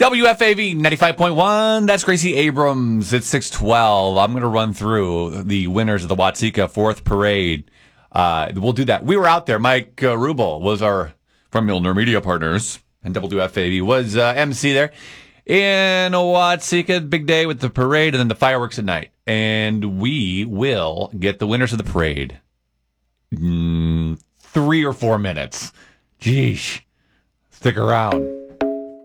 WFAV 95.1. That's Gracie Abrams. It's 6:12. I'm going to run through the winners of the Watseka 4th Parade. We'll do that. We were out there. Mike Rubel was from Milner Media Partners, and WFAV was MC there in Watseka. Big day with the parade and then the fireworks at night. And we will get the winners of the parade. 3 or 4 minutes. Geesh. Stick around.